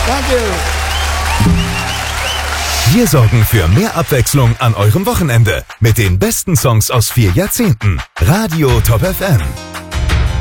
Danke. Wir sorgen für mehr Abwechslung an eurem Wochenende mit den besten Songs aus 4 Jahrzehnten. Radio Top FM.